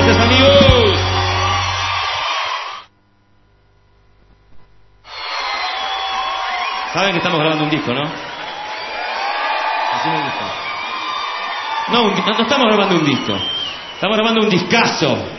Gracias, amigos. Saben que estamos grabando un disco, ¿no? Hacemos un disco. No estamos grabando un disco. Estamos grabando un discazo.